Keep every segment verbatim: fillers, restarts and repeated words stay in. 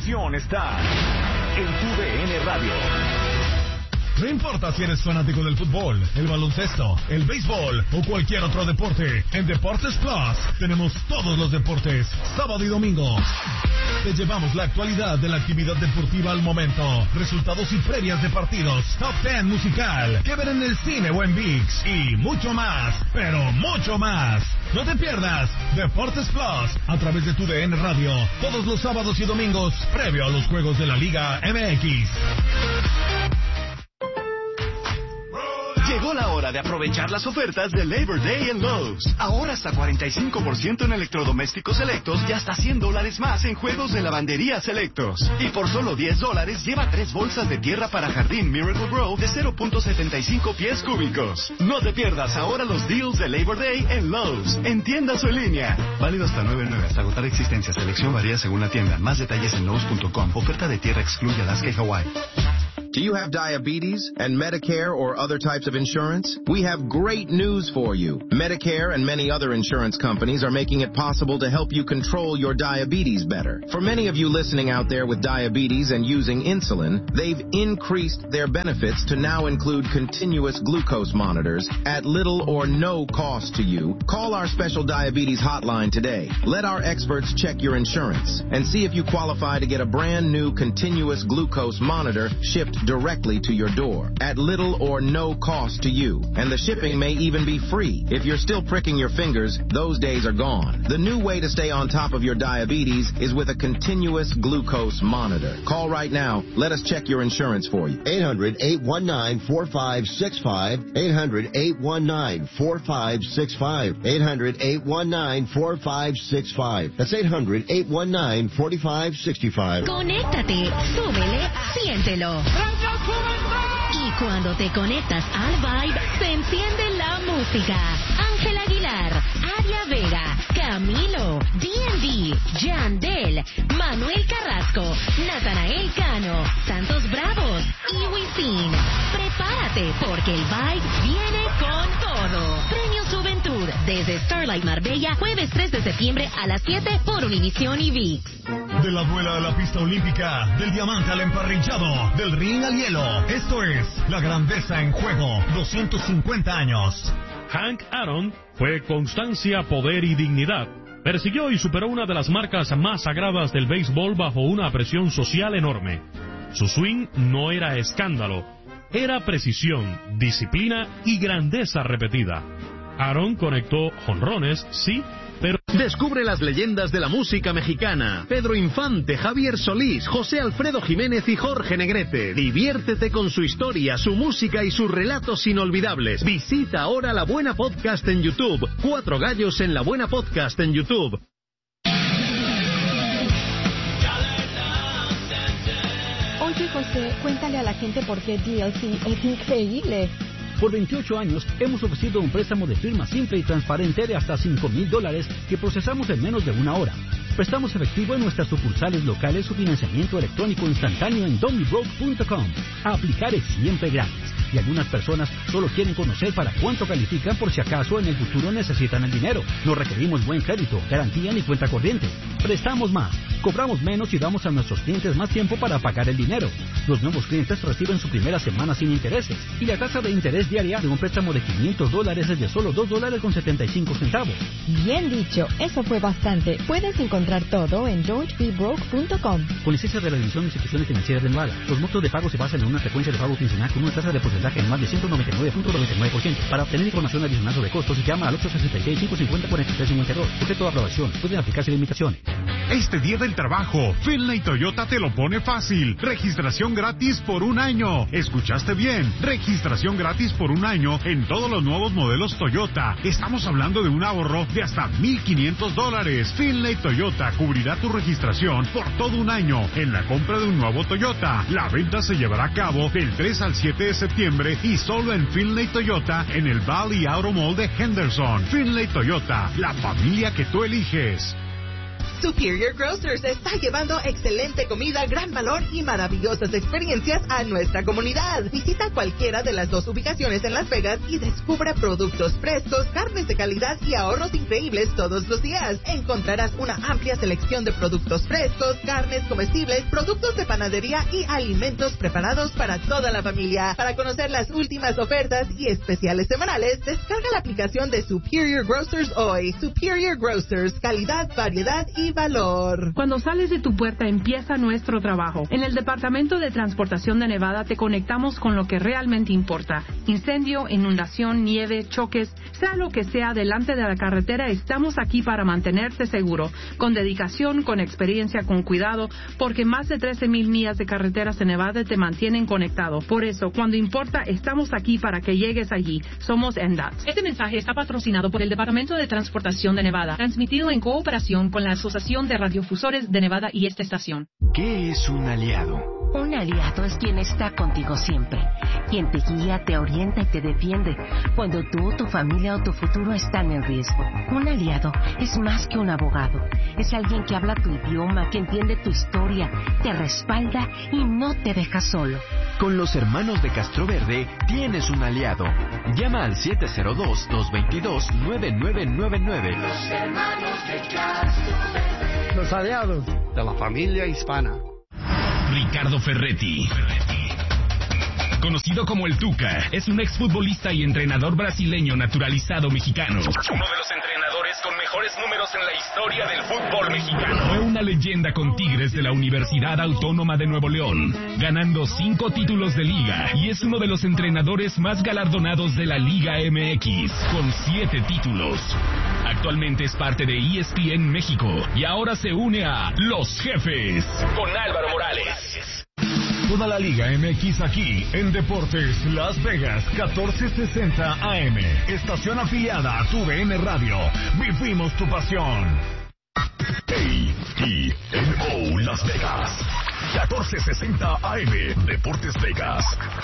diversión está en Tu D N Radio. No importa si eres fanático del fútbol, el baloncesto, el béisbol o cualquier otro deporte, en Deportes Plus tenemos todos los deportes, sábado y domingo. Te llevamos la actualidad de la actividad deportiva al momento, resultados y previas de partidos, top ten musical, que ver en el cine o en ViX y mucho más, pero mucho más. No te pierdas Deportes Plus a través de Tu D N Radio, todos los sábados y domingos, previo a los juegos de la Liga M X. Llegó la hora de aprovechar las ofertas de Labor Day en Lowe's. Ahora hasta cuarenta y cinco por ciento en electrodomésticos selectos y hasta cien dólares más en juegos de lavandería selectos. Y por solo diez dólares lleva tres bolsas de tierra para jardín Miracle Grow de cero punto setenta y cinco pies cúbicos. No te pierdas ahora los deals de Labor Day en Lowe's, en tiendas o en línea. Válido hasta nueve nueve hasta agotar existencia. Selección varía según la tienda. Más detalles en Lowe's punto com. Oferta de tierra excluye Alaska y Hawaii. Do you have diabetes and Medicare or other types of insurance? We have great news for you. Medicare and many other insurance companies are making it possible to help you control your diabetes better. For many of you listening out there with diabetes and using insulin, they've increased their benefits to now include continuous glucose monitors at little or no cost to you. Call our special diabetes hotline today. Let our experts check your insurance and see if you qualify to get a brand new continuous glucose monitor shipped directly to your door at little or no cost to you. And the shipping may even be free. If you're still pricking your fingers, those days are gone. The new way to stay on top of your diabetes is with a continuous glucose monitor. Call right now. Let us check your insurance for you. eight hundred, eight one nine, four five six five. eight hundred, eight one nine, four five six five. eight hundred, eight one nine, four five six five. That's eight hundred, eight one nine, four five six five. Conéctate, súbele, siéntelo. Y cuando te conectas al Vibe, se enciende la música. Ángel Aguilar, Aria Vega, Camilo, D and D, Yandel, Manuel Carrasco, Natanael Cano, Santos Bravos y Wisin. Prepárate porque el Vibe viene con todo. Premios Juventud desde Starlight Marbella, jueves tres de septiembre a las siete por Univisión y ViX. De la duela a la pista olímpica, del diamante al emparrillado, del ring al hielo. Esto es La Grandeza en Juego, doscientos cincuenta años. Hank Aaron fue constancia, poder y dignidad. Persiguió y superó una de las marcas más sagradas del béisbol bajo una presión social enorme. Su swing no era escándalo, era precisión, disciplina y grandeza repetida. Aaron conectó jonrones, sí, pero... Descubre las leyendas de la música mexicana. Pedro Infante, Javier Solís, José Alfredo Jiménez y Jorge Negrete. Diviértete con su historia, su música y sus relatos inolvidables. Visita ahora La Buena Podcast en YouTube. Cuatro Gallos en La Buena Podcast en YouTube. Oye, José, cuéntale a la gente por qué D L C es increíble. Por veintiocho años hemos ofrecido un préstamo de firma simple y transparente de hasta cinco mil dólares que procesamos en menos de una hora. Prestamos efectivo en nuestras sucursales locales o financiamiento electrónico instantáneo en domibroke punto com. A aplicar es siempre gratis y algunas personas solo quieren conocer para cuánto califican por si acaso en el futuro necesitan el dinero. No requerimos buen crédito, garantía ni cuenta corriente. Prestamos más, cobramos menos y damos a nuestros clientes más tiempo para pagar el dinero. Los nuevos clientes reciben su primera semana sin intereses y la tasa de interés diaria de un préstamo de quinientos dólares es de solo dos dólares con setenta y cinco centavos. Bien dicho, eso fue bastante. Puedes encontrar todo en don't be broke punto com. Con licencia de la División de Instituciones Financieras de Nevada, los montos de pago se basan en una frecuencia de pago quincenal con una tasa de porcentaje en más de ciento noventa y nueve punto noventa y nueve por ciento. Para obtener información adicional sobre costos, llama al ocho seis seis, cinco cinco cero, cuatro tres cinco dos. Sujeto a aprobación. Pueden aplicarse limitaciones. Este día del trabajo, Finlay Toyota te lo pone fácil. Registración gratis por un año. ¿Escuchaste bien? Registración gratis por un año en todos los nuevos modelos Toyota. Estamos hablando de un ahorro de hasta mil quinientos dólares. Finlay Toyota cubrirá tu registración por todo un año en la compra de un nuevo Toyota. La venta se llevará a cabo del tres al siete de septiembre y solo en Finlay Toyota en el Valley Auto Mall de Henderson. Finlay Toyota, la familia que tú eliges. Superior Grocers está llevando excelente comida, gran valor y maravillosas experiencias a nuestra comunidad. Visita cualquiera de las dos ubicaciones en Las Vegas y descubra productos frescos, carnes de calidad y ahorros increíbles todos los días. Encontrarás una amplia selección de productos frescos, carnes comestibles, productos de panadería y alimentos preparados para toda la familia. Para conocer las últimas ofertas y especiales semanales, descarga la aplicación de Superior Grocers hoy. Superior Grocers, calidad, variedad y valor. Cuando sales de tu puerta empieza nuestro trabajo. En el Departamento de Transportación de Nevada te conectamos con lo que realmente importa. Incendio, inundación, nieve, choques, sea lo que sea delante de la carretera, estamos aquí para mantenerte seguro. Con dedicación, con experiencia, con cuidado, porque más de trece mil millas de carreteras en Nevada te mantienen conectado. Por eso, cuando importa, estamos aquí para que llegues allí. Somos N D O T. Este mensaje está patrocinado por el Departamento de Transportación de Nevada, transmitido en cooperación con la Asociación de Radiodifusores de Nevada y esta estación. ¿Qué es un aliado? Un aliado es quien está contigo siempre, quien te guía, te orienta y te defiende cuando tú, tu familia o tu futuro están en riesgo. Un aliado es más que un abogado, es alguien que habla tu idioma, que entiende tu historia, te respalda y no te deja solo. Con los hermanos de Castroverde tienes un aliado. Llama al siete cero dos, dos dos dos, nueve nueve nueve nueve. Los hermanos de Castroverde. Los aliados de la familia hispana. Ricardo Ferretti, conocido como el Tuca, es un exfutbolista y entrenador brasileño naturalizado mexicano. Uno de los entrenadores con mejores números en la historia del fútbol mexicano. Fue una leyenda con Tigres de la Universidad Autónoma de Nuevo León, ganando cinco títulos de liga, y es uno de los entrenadores más galardonados de la Liga M X, con siete títulos. Actualmente es parte de E S P N México y ahora se une a Los Jefes con Álvaro Morales. Toda la Liga M X aquí en Deportes Las Vegas catorce sesenta A M. Estación afiliada a tu V N Radio. Vivimos tu pasión. A E N O Las Vegas catorce sesenta A M. Deportes Vegas.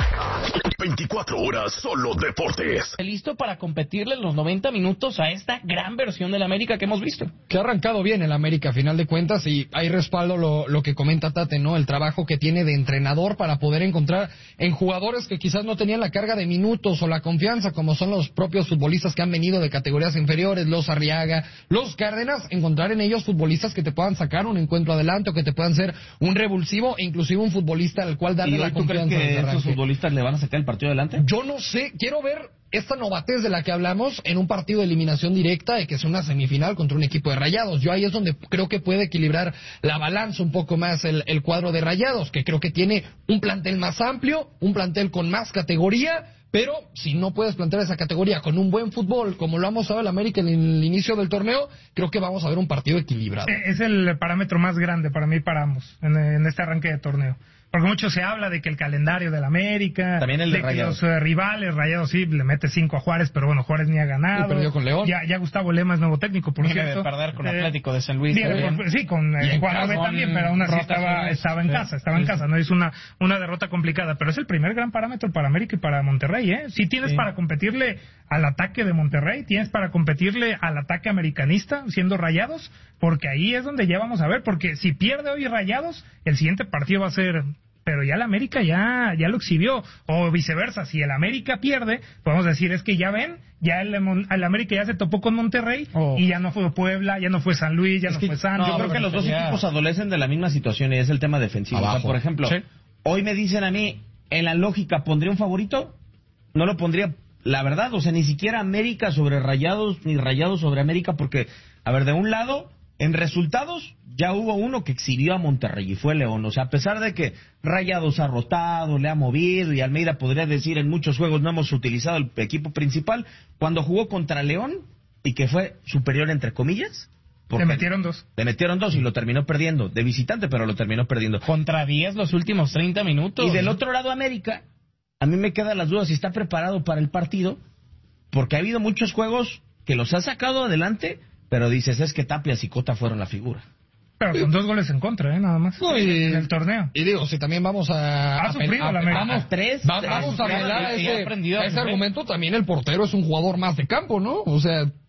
veinticuatro horas solo deportes. Listo para competirle los noventa minutos a esta gran versión del América que hemos visto. Que ha arrancado bien el América a final de cuentas, y hay respaldo lo, lo que comenta Tate, ¿no? El trabajo que tiene de entrenador para poder encontrar en jugadores que quizás no tenían la carga de minutos o la confianza, como son los propios futbolistas que han venido de categorías inferiores, los Arriaga, los Cárdenas, encontrar en ellos futbolistas que te puedan sacar un encuentro adelante o que te puedan ser un revulsivo e inclusive un futbolista al cual darle la confianza. ¿Y tú crees que estos futbolistas le van a sacar el partido adelante? Yo no sé, quiero ver esta novatez de la que hablamos en un partido de eliminación directa, de que es una semifinal contra un equipo de Rayados. Yo ahí es donde creo que puede equilibrar la balanza un poco más el, el cuadro de Rayados, que creo que tiene un plantel más amplio, un plantel con más categoría, pero si no puedes plantear esa categoría con un buen fútbol, como lo hemos dado el América en el inicio del torneo, creo que vamos a ver un partido equilibrado. Es el parámetro más grande para mí, para ambos, en, en este arranque de torneo. Porque mucho se habla de que el calendario del América, también el de, de que Rayados. los uh, rivales, Rayados sí, le mete cinco a Juárez, pero bueno, Juárez ni ha ganado. Y perdió con León. Ya, ya Gustavo Lema es nuevo técnico, por Viene cierto. de perder con eh, Atlético de San Luis. Con, sí, con eh, Guadalupe también, pero aún así estaba, estaba en casa, estaba en casa, no hizo una, una derrota complicada. Pero es el primer gran parámetro para América y para Monterrey, ¿eh? Si tienes sí. para competirle al ataque de Monterrey, tienes para competirle al ataque americanista, siendo Rayados, porque ahí es donde ya vamos a ver, porque si pierde hoy Rayados, el siguiente partido va a ser... pero ya el América ya ya lo exhibió, o viceversa, si el América pierde, podemos decir, es que ya ven, ya el, el América ya se topó con Monterrey, oh. y ya no fue Puebla, ya no fue San Luis, ya es no que, fue Santos. No, yo creo que los dos ya... equipos adolecen de la misma situación, y es el tema defensivo. O sea, por ejemplo, ¿sí? Hoy me dicen a mí, en la lógica, ¿pondría un favorito? No lo pondría, la verdad, o sea, ni siquiera América sobre Rayados, ni Rayados sobre América, porque, a ver, de un lado, en resultados, ya hubo uno que exhibió a Monterrey y fue León. O sea, a pesar de que Rayados ha rotado, le ha movido, y Almeida podría decir en muchos juegos no hemos utilizado el equipo principal, cuando jugó contra León y que fue superior entre comillas, le metieron dos. Le metieron dos y lo terminó perdiendo, de visitante, pero lo terminó perdiendo. Contra diez los últimos treinta minutos. Y del otro lado América, a mí me quedan las dudas si está preparado para el partido, porque ha habido muchos juegos que los ha sacado adelante, pero dices, es que Tapias y Cota fueron la figura. Pero con dos goles en contra, ¿eh? Nada más. No, y, en el torneo. Y digo, si también vamos a... Ha sufrido la América. Vamos, tres, vamos a apelar a ese, a ese argumento, también el portero es un jugador más de campo, ¿no? O sea,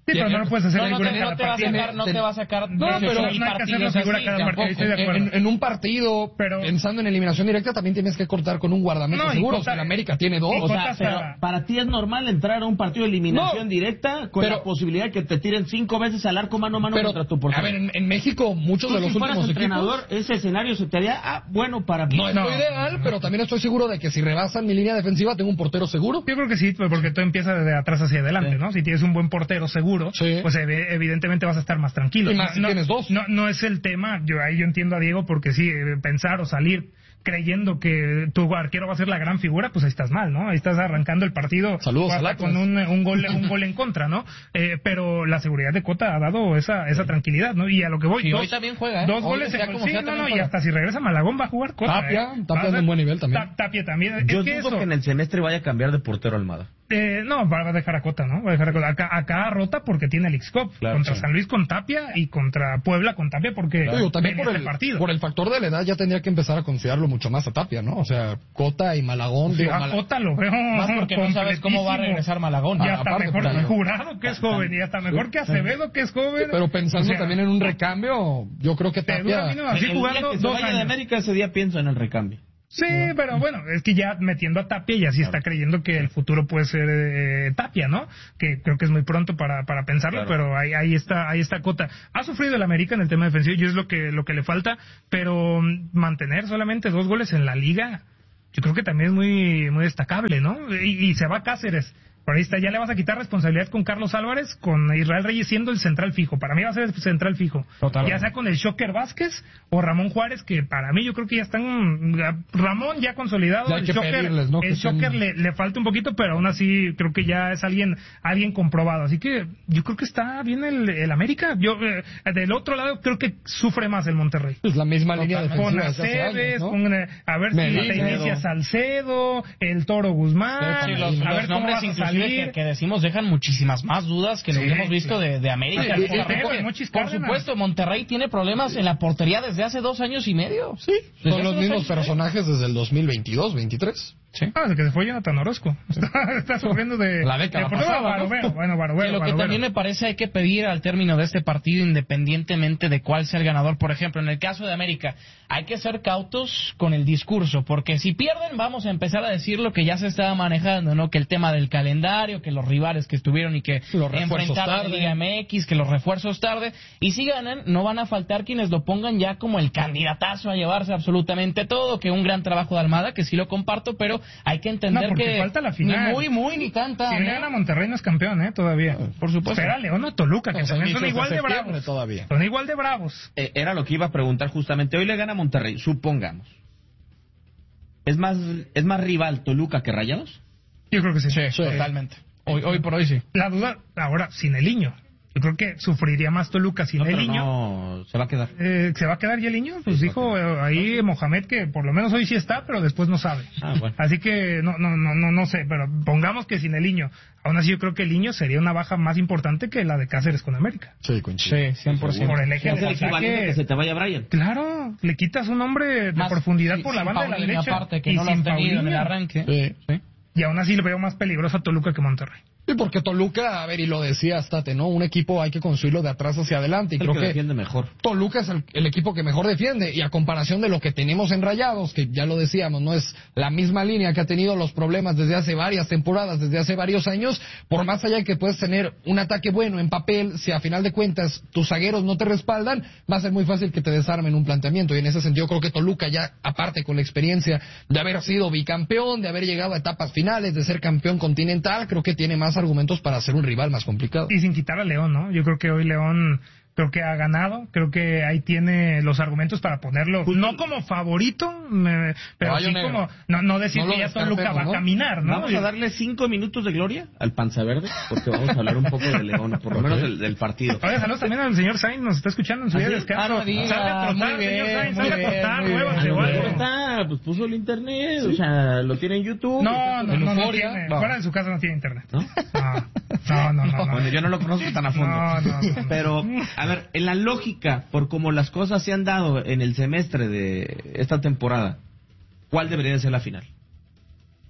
Sí, pero no lo puedes hacer no, no, figura te, cada no te va a sacar, no te va a sacar no, pero no hay que hacerlo figura cada partido, estoy de acuerdo. En, en un partido, pero pensando en eliminación directa, también tienes que cortar con un guardameta no, seguro. Cota, o sea, el América tiene dos. O sea, pero para ti es normal entrar a un partido de eliminación no, directa con pero, la posibilidad de que te tiren cinco veces al arco mano a mano pero, contra tu portero. A ver, en, en México muchos Tú, de los si últimos entrenador, equipos, ese escenario se te haría ah, bueno para mí. No es no, ideal, pero también estoy seguro de que si rebasan mi línea defensiva tengo un portero seguro. Yo creo que sí, porque tú empiezas de atrás hacia adelante, sí. ¿no? Si tienes un buen portero seguro, sí. pues evidentemente vas a estar más tranquilo. Y más si no, tienes dos. No, no es el tema, yo ahí yo entiendo a Diego porque sí, pensar o salir creyendo que tu arquero va a ser la gran figura, pues ahí estás mal, ¿no? Ahí estás arrancando el partido Saludos con un, un gol un gol en contra, ¿no? Eh, pero la seguridad de Cota ha dado esa esa tranquilidad, ¿no? Y a lo que voy, y dos, hoy también juega, ¿eh? Dos hoy goles en como sí, no, no, y hasta si regresa Malagón va a jugar Cota. Tapia, ¿eh? Tapia de un buen nivel también. Tapia también. Yo es que dudo eso, que en el semestre vaya a cambiar de portero Almada. Eh, no, va a dejar a Cota, ¿no? Va a dejar a Cota. Acá, acá rota porque tiene el X-Cop. Claro, contra sí. San Luis con Tapia y contra Puebla con Tapia porque claro. también por el, partido. por el factor de la edad ya tendría que empezar a considerarlo mucho más a Tapia, ¿no? O sea, Cota y Malagón. Sí, digo, a Mal... Cota lo veo más porque no sabes cómo va a regresar Malagón. Y hasta aparte, mejor que Jurado, que es joven, y hasta mejor que Acevedo, que es joven. Pero pensando o sea, también en un recambio, yo creo que Tapia... Así el jugando día que se dos vaya años. de América, ese día pienso en el recambio. Sí, pero bueno, es que ya metiendo a Tapia ya sí está creyendo que el futuro puede ser eh, Tapia, ¿no? Que creo que es muy pronto para, para pensarlo, claro. pero ahí, ahí está ahí está Cota. Ha sufrido el América en el tema defensivo y es lo que lo que le falta, pero mantener solamente dos goles en la liga, yo creo que también es muy muy destacable, ¿no? Y, y se va Cáceres. Por ahí está, ya le vas a quitar responsabilidad con Carlos Álvarez, con Israel Reyes siendo el central fijo. Para mí va a ser el central fijo. Totalmente. Ya sea con el Shocker Vázquez o Ramón Juárez, que para mí yo creo que ya están... Ramón ya consolidado. Ya el Shocker, ¿no? el Shocker son... le, le falta un poquito, pero aún así creo que ya es alguien alguien comprobado. Así que yo creo que está bien el, el América. Yo eh, del otro lado creo que sufre más el Monterrey. Es la misma línea defensiva. Con Aceves, ¿no? con, eh, a ver Medina, si te inicia Salcedo, el Toro Guzmán, sí, los, a los ver cómo vas a salir. Que, que decimos dejan muchísimas más dudas que lo sí, que hemos visto sí. de, de América. Sí, por, sí, por, sí, por supuesto, Monterrey tiene problemas en la portería desde hace dos años y medio. Sí, son los mismos personajes desde el dos mil veintidós, veintitrés. Sí. Ah, desde que se fue Jonathan Orozco. Está, está sufriendo de... La década de pasada, Barovero. Bueno, Barovero, que lo que Barovero. también me parece hay que pedir al término de este partido, independientemente de cuál sea el ganador. Por ejemplo, en el caso de América, hay que ser cautos con el discurso, porque si pierden vamos a empezar a decir lo que ya se estaba manejando, ¿no? Que el tema del calendario, que los rivales que estuvieron y que enfrentaron la Liga M X, que los refuerzos tarde, y si ganan, no van a faltar quienes lo pongan ya como el candidatazo a llevarse absolutamente todo, que un gran trabajo de Almada, que sí lo comparto, pero hay que entender no, que falta la final. Ni muy, muy, ni tanta. Si le gana Monterrey no es campeón, ¿eh? Todavía. Por supuesto. Espera León o Toluca, que no, también son igual de bravos. Todavía. Son igual de bravos. Eh, era lo que iba a preguntar justamente. Hoy le gana Monterrey, supongamos. ¿Es más, es más rival Toluca que Rayados? Yo creo que sí. Sí, sí. Totalmente. Hoy, hoy por hoy sí. La duda, ahora, sin el Niño. Yo creo que sufriría más Toluca sin no, el Niño. No, se va a quedar. Eh, ¿Se va a quedar ya el Niño? Pues sí, dijo eh, ahí Mohamed que por lo menos hoy sí está, pero después no sabe. Ah, bueno. Así que no, no, no, no, no sé, pero pongamos que sin el Niño. Aún así yo creo que el Niño sería una baja más importante que la de Cáceres con América. Sí, coincido. Sí, cien por ciento. Por el eje es el equivalente que se te vaya Brian. Claro, le quitas un hombre de más, profundidad sí, por la banda Paulinho, de la derecha. Aparte, que y no sin lo han tenido en el arranque. Sí, sí. Y aún así le veo más peligroso a Toluca que Monterrey. Sí, porque Toluca, a ver, y lo decía State, ¿no? Un equipo hay que construirlo de atrás hacia adelante. Y el creo que, que defiende mejor. Toluca es el, el equipo que mejor defiende. Y a comparación de lo que tenemos en Rayados, que ya lo decíamos, no es la misma línea que ha tenido los problemas desde hace varias temporadas, desde hace varios años. Por más allá de que puedes tener un ataque bueno en papel, si a final de cuentas tus zagueros no te respaldan, va a ser muy fácil que te desarmen un planteamiento. Y en ese sentido creo que Toluca ya, aparte con la experiencia de haber sido bicampeón, de haber llegado a etapas finales, de ser campeón continental, creo que tiene más argumentos para hacer un rival más complicado. Y sin quitar a León, ¿no? Yo creo que hoy León creo que ha ganado, creo que ahí tiene los argumentos para ponerlo, pues, no como favorito, me, pero sí como, no, no decir no que ya Toluca va ¿no? a caminar, ¿no? Vamos a darle cinco minutos de gloria al Panza Verde, porque vamos a hablar un poco de León, por lo menos del, del partido. Oye, saludos también al señor Sainz, nos está escuchando en su día de descanso. Ah, no diga, sale a trotar, muy bien, señor Sainz, muy sale a trotar, bien, muévase o algo. Está, pues puso el internet, ¿sí? O sea, lo tiene en YouTube. No, no, no, no tiene, no. Fuera de su casa no tiene internet. ¿No? No, no, no. no, bueno, yo no lo conozco tan a fondo. No, no, no. Pero, a ver, en la lógica, por como las cosas se han dado en el semestre de esta temporada, ¿cuál debería de ser la final?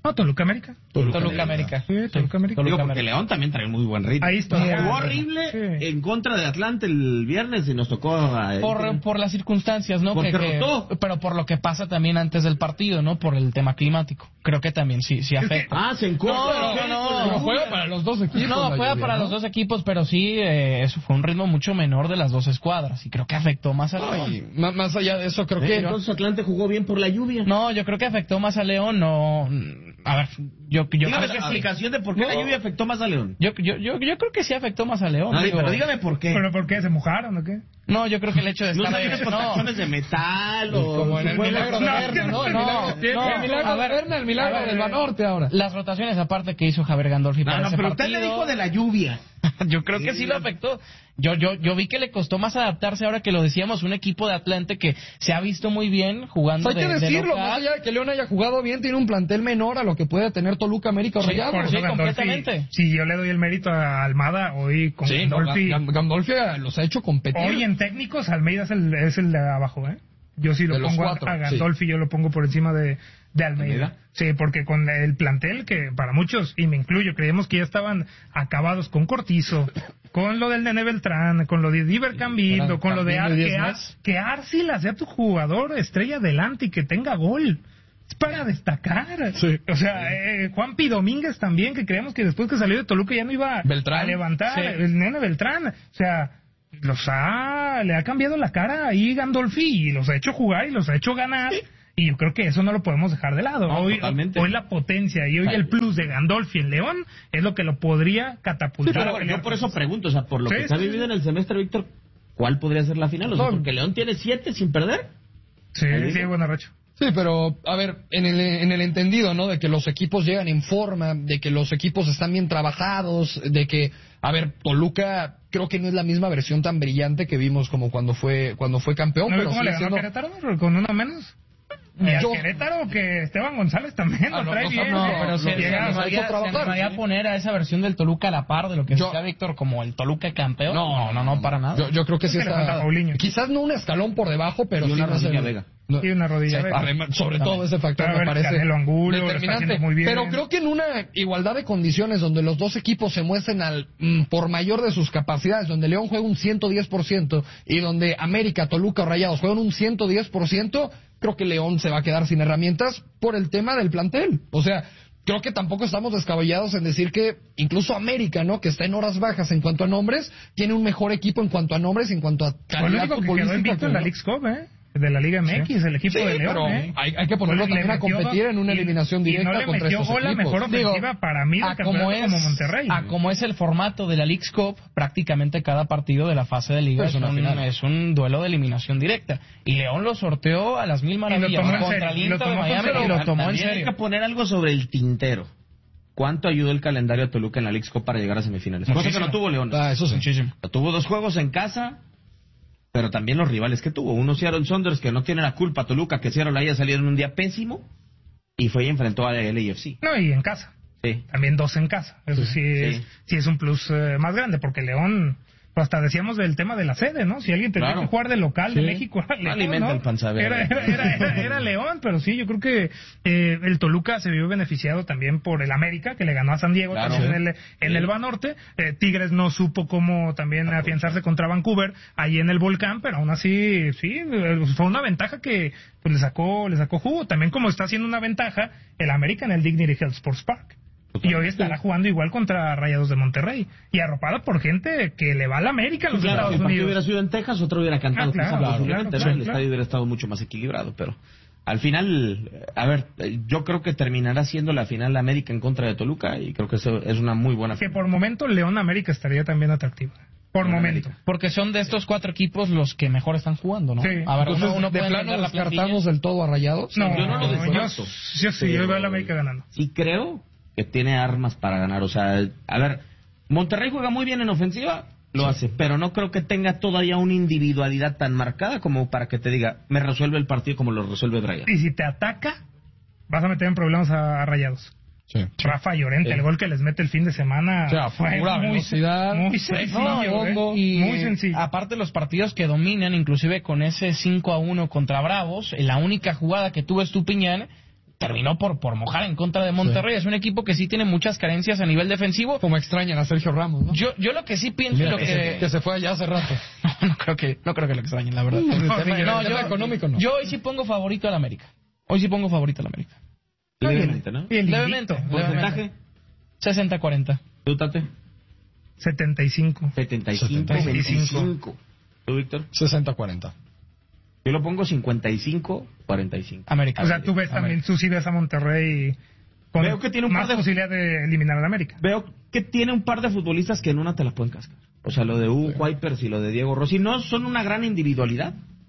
No, Toluca América. Toluca, Toluca América. Sí, Toluca América. Digo, porque León también trae muy buen ritmo. Ahí está. Jugó horrible sí. en contra de Atlante el viernes y nos tocó... A... Por, por las circunstancias, ¿no? Porque que, que, rotó. Pero por lo que pasa también antes del partido, ¿no? Por el tema climático. Creo que también sí, sí afecta. Ah, se encorta. No, no, no. no juega para los dos equipos. No, juega lluvia, para ¿no? los dos equipos, pero sí, eh, eso fue un ritmo mucho menor de las dos escuadras. Y creo que afectó más a León. Ay, más, más allá de eso, creo ¿Eh? que... Entonces Atlante jugó bien por la lluvia. No, yo creo que afectó más a León, no... A ver, yo, yo dígame creo la que explicación sí. de por qué no. la lluvia afectó más a León. Yo, yo, yo, yo creo que sí afectó más a León. No, digo, pero dígame por qué. ¿Pero por qué? ¿Se mojaron o qué? No, yo creo que el hecho de estar... ¿No de, con no. tachones de metal o...? Como en el milagro de Berna, ¿no? El milagro, el milagro de Berna, el milagro del Banorte ahora. Las rotaciones aparte que hizo Javier Gandolfi no, para no, ese pero partido... usted le dijo de la lluvia. Yo creo que sí lo afectó. Yo, yo, yo vi que le costó más adaptarse ahora que lo decíamos, un equipo de Atlante que se ha visto muy bien jugando. Hay que de, decirlo, de más allá de que León haya jugado bien, tiene un plantel menor a lo que puede tener Toluca, América o sí, Rayados. Por sí, completamente. Si yo le doy el mérito a Almada, hoy con sí, Gandolfi. No, Gandolfi los ha hecho competir. Hoy en técnicos, Almeida es el, es el de abajo, ¿eh? Yo sí lo de pongo cuatro, a Gandolfi, sí. yo lo pongo por encima de, de Almeida. ¿Almeida? Sí, porque con el plantel que para muchos, y me incluyo, creíamos que ya estaban acabados con Cortizo, con lo del Nene Beltrán, con lo de Diver Cambindo, con lo de Ar que, Ar que Arcila sea tu jugador estrella adelante y que tenga gol. Es para destacar. Sí. O sea, eh, Juanpi Domínguez también, que creemos que después que salió de Toluca ya no iba Beltrán. a levantar. Sí. El Nene Beltrán. O sea... los ha le ha cambiado la cara ahí Gandolfi y los ha hecho jugar y los ha hecho ganar y yo creo que eso no lo podemos dejar de lado. No, hoy, totalmente. hoy la potencia y hoy el plus de Gandolfi en León es lo que lo podría catapultar. Sí, pero yo por eso pregunto, o sea, por lo sí, que sí, se ha sí. vivido en el semestre, Víctor, ¿cuál podría ser la final? O sea, no. porque León tiene siete sin perder. Sí, sí, buena racha. Sí, pero, a ver, en el, en el entendido, ¿no? De que los equipos llegan en forma, de que los equipos están bien trabajados, de que, a ver, Toluca creo que no es la misma versión tan brillante que vimos como cuando fue cuando fue campeón. ¿No pero cómo sí le ganó siendo... a Querétaro con uno menos? Y a Yo... Querétaro que Esteban González también ah, lo trae no, bien. No, ¿eh? pero se, se animaría, se animaría a poner a esa versión del Toluca a la par de lo que decía Víctor como el Toluca campeón. No, no, no, para nada. Yo, yo creo que sí está... Quizás no un escalón por debajo, pero y una sí rodilla no Vega. No, y una rodilla sí, Vega. Sobre todo ese factor pero me parece Canelo Angulo, determinante. Muy bien. Pero creo que en una igualdad de condiciones donde los dos equipos se muestren al mm, por mayor de sus capacidades, donde León juega un ciento diez por ciento y donde América, Toluca o Rayados juegan un ciento diez por ciento, creo que León se va a quedar sin herramientas por el tema del plantel. O sea, creo que tampoco estamos descabellados en decir que incluso América, ¿no? Que está en horas bajas en cuanto a nombres, tiene un mejor equipo en cuanto a nombres, en cuanto a calidad futbolística. Que quedó invicto en la Leagues Cup, ¿eh? De la Liga M X, sí. El equipo sí, de León, pero ¿eh? hay, hay que ponerlo pues también a competir en una y, eliminación directa y no le contra metió estos gol equipos. La mejor ofensiva Digo, para mí del como es, como Monterrey. A como es el formato de la Leagues Cup, prácticamente cada partido de la fase de liga es, es, un, es un duelo de eliminación directa. Y León lo sorteó a las mil maravillas contra el Inter de Miami y lo tomó en serio. Hay que poner algo sobre el tintero. ¿Cuánto ayudó el calendario de Toluca en la Leagues Cup para llegar a semifinales? Cosa que no tuvo León. Ah, eso sí. Muchísimo. Tuvo dos juegos en casa, pero también los rivales que tuvo. Uno Seattle Sounders, que no tiene la culpa, Toluca, que Seattle haya salido en un día pésimo, y fue y enfrentó a la L A F C. No, y en casa. Sí. También dos en casa. Eso sí, sí, es, sí es un plus eh, más grande, porque León... Hasta decíamos del tema de la sede, ¿no? Si alguien tenía claro. que jugar de local sí. de México, era León, alimenta ¿no? el panzabe. Era, era, era, era, era León, pero sí, yo creo que eh, el Toluca se vio beneficiado también por el América, que le ganó a San Diego claro, también sí. en el, en sí. el Banorte. Eh, Tigres no supo cómo también ah, afianzarse contra Vancouver, ahí en el Volcán, pero aún así, sí, fue una ventaja que pues le sacó, le sacó jugo. También como está haciendo una ventaja el América en el Dignity Health Sports Park. Y hoy estará jugando igual contra Rayados de Monterrey. Y arropado por gente que le va a la América a los claro, Estados si Unidos. Si hubiera sido en Texas, otro hubiera cantado. Ah, claro, claro, claro, ¿no? claro, El claro. estadio hubiera estado mucho más equilibrado, pero al final, a ver, yo creo que terminará siendo la final de América en contra de Toluca y creo que eso es una muy buena Que final. por momento León América estaría también atractiva. Por León momento. América. Porque son de estos cuatro equipos los que mejor están jugando, ¿no? Sí. A ver, Entonces, uno, uno ¿de plano descartamos del todo a Rayados? No, yo no lo descarto. Yo, yo sí, yo veo a la América ganando. Y creo que tiene armas para ganar. O sea, a ver, Monterrey juega muy bien en ofensiva, lo sí. hace, pero no creo que tenga todavía una individualidad tan marcada como para que te diga, me resuelve el partido como lo resuelve Brian. Y si te ataca, vas a meter en problemas a, a Rayados. Sí. Rafa Llorente, sí. el gol que les mete el fin de semana, o sea, fue pura muy, velocidad, muy sencillo, no, ¿eh? y muy sencillo. Aparte los partidos que dominan, inclusive con ese cinco a uno contra Bravos, la única jugada que tuvo Estupiñán, terminó por, por mojar en contra de Monterrey. Sí. Es un equipo que sí tiene muchas carencias a nivel defensivo. Como extrañan a Sergio Ramos, ¿no? Yo, yo lo que sí pienso... Mira, lo que, que... Se, que se fue allá hace rato. No, no creo que, no creo que lo extrañen, la verdad. No, no, no, yo, económico no. Yo hoy sí pongo favorito al América. Hoy sí pongo favorito al América. Levemente, ¿no? Levemente. ¿Porcentaje? sesenta cuarenta. ¿Tú, Tate? setenta y cinco. setenta y cinco. veinticinco. ¿Tú, Víctor? sesenta cuarenta. Yo lo pongo cincuenta y cinco cuarenta y cinco. América. O sea, tú ves también, tú sí ves a Monterrey con Veo que tiene un más par de... posibilidad de eliminar al América. Veo que tiene un par de futbolistas que en una te la pueden cascar. O sea, lo de Hugo sí. Kuipers y lo de Diego Rossi no son una gran individualidad.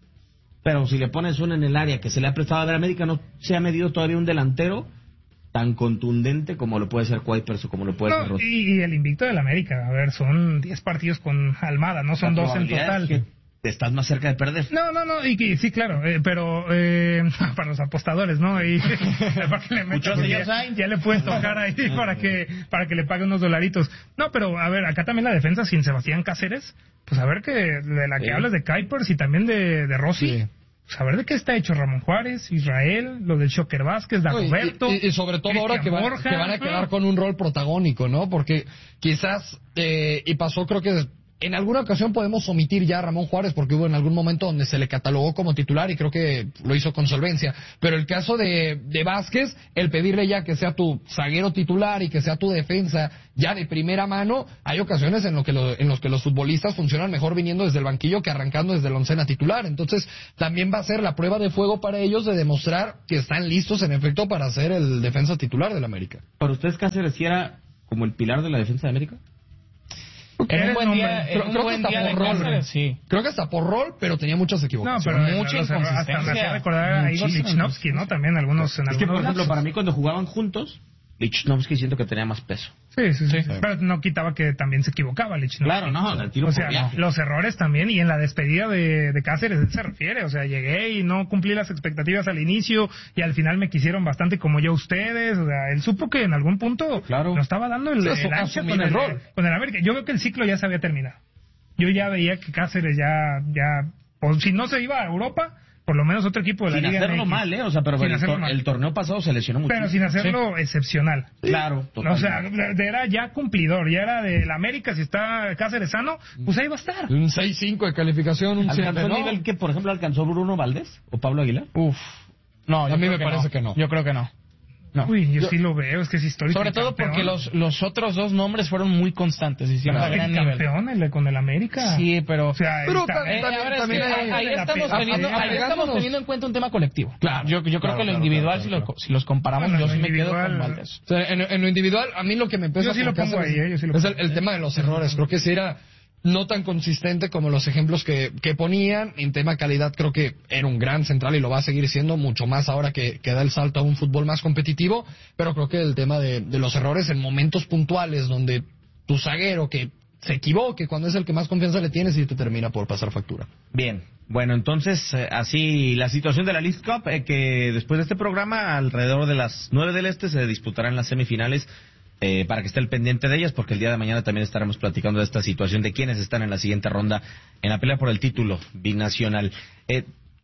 Pero si le pones uno en el área que se le ha prestado a ver, América no se ha medido todavía un delantero tan contundente como lo puede ser Kuipers o como lo puede no, ser Rossi. Y, y el invicto del América, a ver, son diez partidos con Almada, no son dos en total. Que te estás más cerca de perder. No, no, no, y, y sí, claro, eh, pero eh, para los apostadores, ¿no? Y para que le metas, ya, ya le puedes tocar ahí para que para que le pague unos dolaritos. No, pero a ver, acá también la defensa sin Sebastián Cáceres, pues a ver que de la que sí. hablas de Kuipers y también de, de Rossi. Sí. Saber de qué está hecho Ramón Juárez, Israel, lo del Shocker Vázquez, Dagoberto. No, y, y, y sobre todo Cristian ahora que, va, que van a quedar con un rol protagónico, ¿no? Porque quizás, eh, y pasó creo que en alguna ocasión podemos omitir ya a Ramón Juárez porque hubo en algún momento donde se le catalogó como titular y creo que lo hizo con solvencia. Pero el caso de, de Vázquez, el pedirle ya que sea tu zaguero titular y que sea tu defensa ya de primera mano, hay ocasiones en, lo que lo, en los que los futbolistas funcionan mejor viniendo desde el banquillo que arrancando desde la oncena titular. Entonces también va a ser la prueba de fuego para ellos de demostrar que están listos en efecto para ser el defensa titular del América. ¿Para ustedes Cáceres sí era como el pilar de la defensa de América? En un buen día, en un creo buen que día hasta por rol, Cáceres, sí. Creo que hasta por rol, pero tenía muchas equivocaciones. No, pero mucha los, inconsistencia. Hasta me hacía recordar a Igor Lichnowsky, ¿no? También algunos en es que, por ejemplo, lapsos. para mí cuando jugaban juntos, Lichnowsky siento que tenía más peso. Sí, sí, sí, sí. Pero no quitaba que también se equivocaba Lichnowsky. Claro, no, el tiro o sea, por los errores también, y en la despedida de, de Cáceres él se refiere, o sea, llegué y no cumplí las expectativas al inicio y al final me quisieron bastante como yo ustedes, o sea, él supo que en algún punto claro. no estaba dando el, el ancho con el, el, con el América. Yo creo que el ciclo ya se había terminado. Yo ya veía que Cáceres ya, ya, pues si no se iba a Europa, por lo menos otro equipo de la sin Liga hacerlo M X. mal, ¿eh? O sea, pero el, tor el torneo pasado se lesionó mucho. Pero sin hacerlo sí. excepcional. Claro, totalmente. O sea, era ya cumplidor, ya era del América, si está Cáceres sano, pues ahí va a estar. Un seis cinco de calificación, un ¿Alcanzó el nivel que, por ejemplo, alcanzó Bruno Valdés o Pablo Aguilar? Uf. No, a mí me que parece no. que no. Yo creo que no. No. Uy, yo, yo sí lo veo, es que es histórico. Sobre todo porque los, los otros dos nombres fueron muy constantes, hicieron a gran nivel. Campeón el, con el América. Sí, pero... O sea, pero está, eh, también, a ver, también es que, ahí, ahí estamos, teniendo, ahí estamos teniendo en cuenta un tema colectivo. Claro. Yo, yo creo claro, que lo claro, individual, claro, claro. Si, lo, si los comparamos, bueno, yo sí me quedo con Valdés. O sea, en, en lo individual, a mí lo que me empieza yo sí a lo pongo ahí, eh, yo sí lo es pongo. el, el tema de los errores. Creo que si era... no tan consistente como los ejemplos que, que ponían. En tema calidad creo que era un gran central y lo va a seguir siendo mucho más ahora que, que da el salto a un fútbol más competitivo, pero creo que el tema de, de los errores en momentos puntuales donde tu zaguero que se equivoque cuando es el que más confianza le tienes y te termina por pasar factura. Bien, bueno, entonces eh, así la situación de la Leagues Cup, eh, que después de este programa alrededor de las nueve del este se disputarán las semifinales. Eh, para que esté el pendiente de ellas, porque el día de mañana también estaremos platicando de esta situación de quienes están en la siguiente ronda en la pelea por el título binacional. Eh,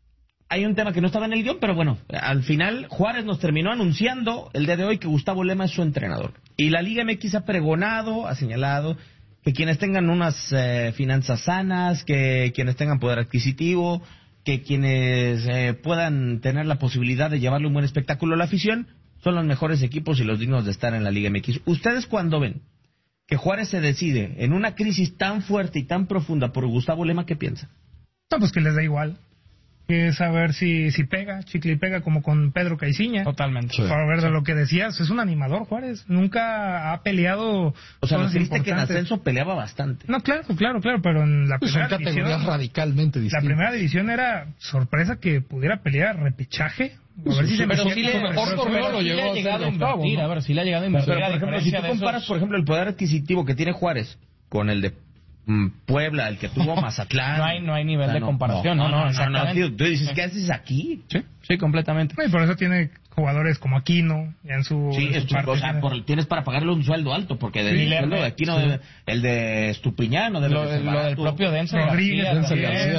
hay un tema que no estaba en el guión, pero bueno, al final Juárez nos terminó anunciando el día de hoy que Gustavo Lema es su entrenador. Y la Liga M X ha pregonado, ha señalado que quienes tengan unas eh, finanzas sanas, que quienes tengan poder adquisitivo, que quienes eh, puedan tener la posibilidad de llevarle un buen espectáculo a la afición, son los mejores equipos y los dignos de estar en la Liga M X. ¿Ustedes cuando ven que Juárez se decide en una crisis tan fuerte y tan profunda por Gustavo Lema, qué piensan? No, pues que les da igual. Que saber si, si pega, chicle y pega, como con Pedro Caiciña. Totalmente. Sí. Para ver de lo que decías, es un animador Juárez. Nunca ha peleado. O sea, nos viste que en ascenso peleaba bastante. No, claro, claro, claro, pero en la pues primera son categorías división, radicalmente distintas. La primera división era sorpresa que pudiera pelear repechaje. A ver si se pero me sí le, mejor torneo lo llegó a llegado a invertir, ¿no? A ver, si le ha llegado a invertir. Pero, por ejemplo, si tú comparas, por ejemplo, el poder adquisitivo que tiene Juárez con el de mm, Puebla, el que tuvo Mazatlán. No hay, no hay nivel o sea, de no, comparación, no, no, no, no, no, no tío, tú dices, ¿qué haces aquí? Sí, sí, completamente. Y por eso tiene jugadores como Aquino, ya en su, sí, en su es, parte. O sea, por, tienes para pagarle un sueldo alto, porque de, sí, el sueldo de Aquino, sí. de, el de Estupiñán, o de lo, lo, lo del propio Denzel Rodríguez, Denzel García.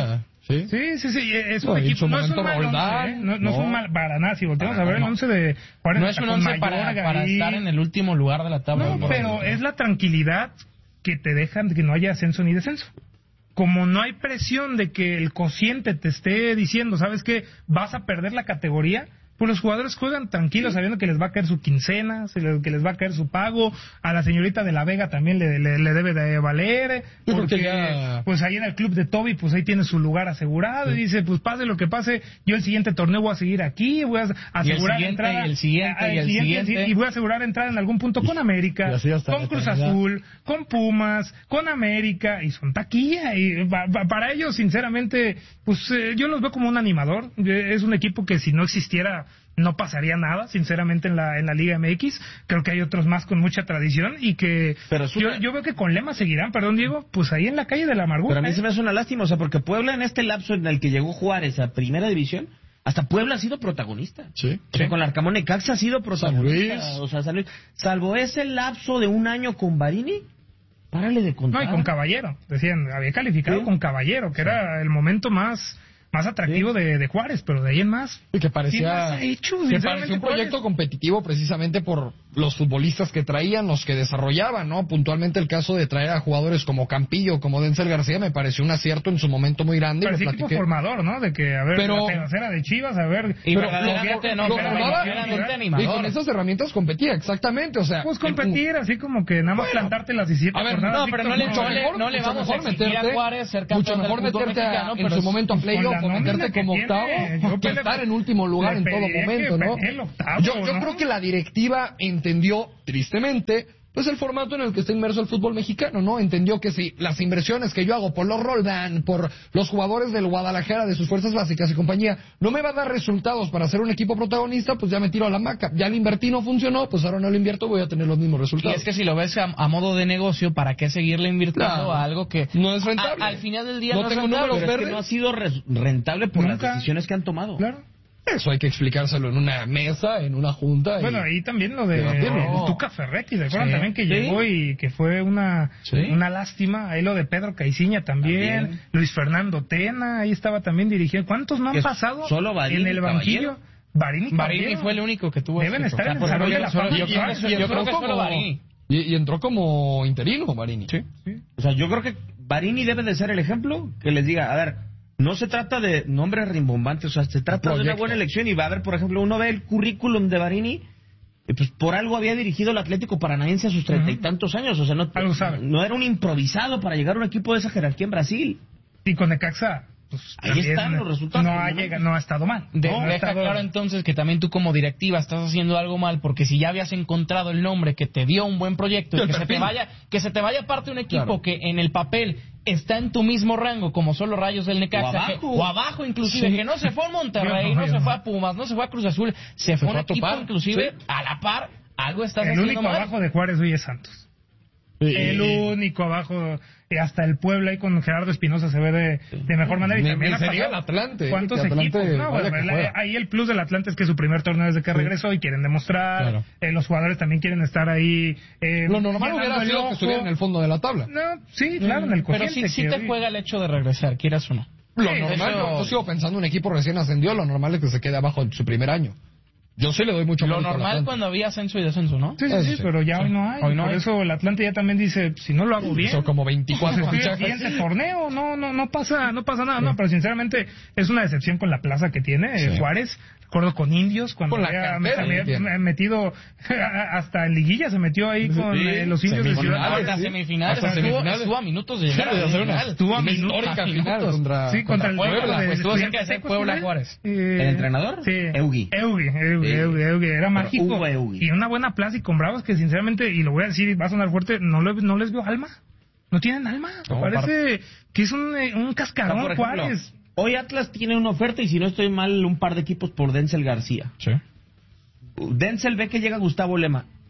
Sí, sí, sí, sí es un no, equipo, no es un mal Roldán, once, ¿eh? no, no, no es un mal para nada, si volteamos para a ver no. el once de Juárez. No es un once para, para estar en el último lugar de la tabla. No, pero es la tranquilidad que te dejan de que no haya ascenso ni descenso. Como no hay presión de que el cociente te esté diciendo, ¿sabes qué? Vas a perder la categoría. Pues los jugadores juegan tranquilos sabiendo que les va a caer su quincena, que les va a caer su pago. A la señorita de la Vega también le, le, le debe de valer, porque ya... pues ahí en el club de Toby pues ahí tiene su lugar asegurado, sí. Y dice, pues pase lo que pase, yo el siguiente torneo voy a seguir aquí, voy a asegurar y el entrada, y el siguiente, y el siguiente, siguiente, y voy a asegurar entrada en algún punto con América, con Cruz Azul, con Pumas, con América, y son taquilla, y pa, pa, para ellos sinceramente pues eh, yo los veo como un animador. Es un equipo que si no existiera no pasaría nada, sinceramente, en la en la Liga M X. Creo que hay otros más con mucha tradición y que Pero yo, una... yo veo que con Lema seguirán, perdón Diego, pues ahí en la calle de la amargura. Pero a mí ¿eh? se me hace una lástima, o sea, porque Puebla en este lapso en el que llegó Juárez a Primera División, hasta Puebla ha sido protagonista. Sí. O sea, sí. Con el Arcamón Necaxa ha sido protagonista. San Luis. O sea, San Luis. Salvo ese lapso de un año con Barini, párale de contar. No, y con Caballero, decían, había calificado ¿Sí? con Caballero, que sí. era el momento más... más atractivo sí. de, de Juárez, pero de ahí en más. Y que parecía, hecho, que parecía un proyecto competitivo precisamente por los futbolistas que traían, los que desarrollaban, ¿no? Puntualmente el caso de traer a jugadores como Campillo, como Denzel García, me pareció un acierto en su momento muy grande. Pero sí tipo formador, ¿no? De que, a ver, pero, la tercera de Chivas, a ver... Y pero verdaderamente, no, lo pero verdaderamente animador. Y con esas herramientas competía, exactamente, o sea... Pues competir, así como que nada más bueno, plantarte las diecisiete a ver, jornadas. No, pero no le, mucho mejor, no le vamos a exigir a Juárez ser campeón mucho mejor meterte a, en su momento a playoff o meterte como octavo que estar en último lugar en todo momento, ¿no? Octavo, yo, yo ¿no? creo que la directiva entendió, tristemente, pues el formato en el que está inmerso el fútbol mexicano, ¿no? Entendió que si las inversiones que yo hago por los Roldán, por los jugadores del Guadalajara, de sus fuerzas básicas y compañía, no me va a dar resultados para ser un equipo protagonista, pues ya me tiro a la hamaca. Ya lo invertí, no funcionó, pues ahora no lo invierto, voy a tener los mismos resultados. Y es que si lo ves a, a modo de negocio, ¿para qué seguirle invirtiendo claro. a algo que no es rentable? A, al final del día no, no tengo es rentable. números pero verdes. Es que no ha sido rentable por Nunca. las decisiones que han tomado. Claro. Eso hay que explicárselo en una mesa, en una junta. Bueno, y... ahí también lo de no. Tuca Ferretti, ¿se acuerdan? Sí. También que llegó ¿Sí? y que fue una ¿Sí? una lástima. Ahí lo de Pedro Caiciña también, también. Luis Fernando Tena, ahí estaba también dirigiendo. ¿Cuántos no han pasado solo Barini, en el banquillo? Barini, Barini fue el único que tuvo. Deben estar en el salón de la fama. Yo creo que solo Barini. Y, y entró como interino Barini. Sí. sí. O sea, yo creo que Barini debe de ser el ejemplo que les diga, a ver, no se trata de nombres rimbombantes, o sea, se trata Proyecto. de una buena elección. Y va a haber, por ejemplo, uno ve el currículum de Barini, y pues por algo había dirigido el Atlético Paranaense a sus treinta uh-huh. y tantos años. O sea, no, no era un improvisado para llegar a un equipo de esa jerarquía en Brasil. Y con Necaxa, pues ahí están los resultados. No ha, llega, no ha estado mal. De, no, deja estado... claro entonces que también tú como directiva estás haciendo algo mal, porque si ya habías encontrado el nombre que te dio un buen proyecto, y que se te vaya, que se te vaya parte un equipo claro. que en el papel está en tu mismo rango, como son los Rayos del Necaxa, o abajo, que, o abajo inclusive, sí. que no se fue a Monterrey, no, no se fue a Pumas, no se fue a Cruz Azul, se, se fue a un equipo topar. inclusive sí. a la par, algo estás el haciendo único mal. abajo de Juárez hoy es Santos. Sí. El único abajo, y hasta el Puebla ahí con Gerardo Espinosa se ve de, de mejor manera. Y también sería el Atlante. ¿Cuántos Atlante, equipos? No, bueno, el, ahí el plus del Atlante es que es su primer torneo desde que regresó sí. y quieren demostrar. Claro. Eh, los jugadores también quieren estar ahí. Eh, Lo normal hubiera sido que estuviera en el fondo de la tabla. No, sí, claro, en el cociente. Pero sí, sí te hoy... juega el hecho de regresar, quieras o no. Lo sí, normal, eso... yo sigo pensando un equipo recién ascendió, lo normal es que se quede abajo en su primer año. Yo sí le doy mucho Lo normal cuando había ascenso y descenso, ¿no? Sí, sí, sí, pero ya sí. hoy no hay. Hoy no Por hay. eso el Atlante ya también dice, si no lo hago bien... Son como veinticuatro fichajes. El siguiente torneo, no, no, no pasa, no pasa nada. Sí. No, pero sinceramente es una decepción con la plaza que tiene sí. Juárez. Recuerdo con Indios, cuando con había cantera, metido hasta en liguilla, se metió ahí con sí. eh, los Indios de Ciudad. Hasta semifinales. Estuvo a minutos de llegar a final. Estuvo a minutos. final contra, sí, contra el Puebla. Estuvo cerca de ser Puebla Juárez. ¿El entrenador? Sí. Eugi. Eugi, Eugi, Eugi. Era mágico. Y una buena plaza y con Bravos que sinceramente, y lo voy a decir, va a sonar fuerte, no, le, no les veo alma. No tienen alma. No, parece que es un, un cascarón o sea, por ejemplo, Juárez. Hoy Atlas tiene una oferta y si no estoy mal, un par de equipos por Denzel García. Sí. Denzel ve que llega Gustavo Lema.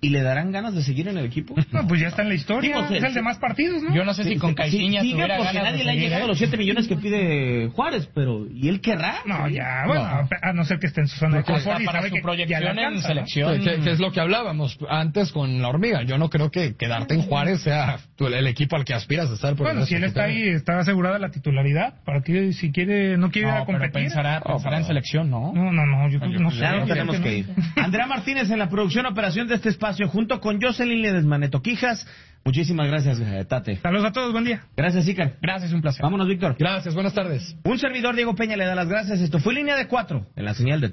¿Y le darán ganas de seguir en el equipo? No, pues ya está en la historia. Sí, pues, es el de más partidos, ¿no? Yo no sé si con Caixinha sí, tuviera porque ganas nadie de le ha seguir, llegado ¿eh? los siete millones que pide Juárez, pero ¿y él querrá? No, ya, bueno, no. a no ser que esté en su zona de confort y para sabe su que proyección alcanza, en selección. ¿no? Que, que es lo que hablábamos antes con la hormiga. Yo no creo que quedarte en Juárez sea el equipo al que aspiras a estar. Por bueno, si él está ahí, está asegurada la titularidad. ¿Para que si quiere, no quiere no, ir a competir? Pero pensará, oh, pensará en selección, ¿no? No, no, no, yo creo que no sé. Ya no tenemos que ir. Andrea Martínez en la producción operación de este espacio, junto con Jocelyn Ledesma Toquijas. Muchísimas gracias, Tate. Saludos a todos, buen día. Gracias, Icar. Gracias, un placer. Vámonos, Víctor. Gracias, buenas tardes. Un servidor, Diego Peña, le da las gracias. Esto fue Línea de Cuatro, en la señal de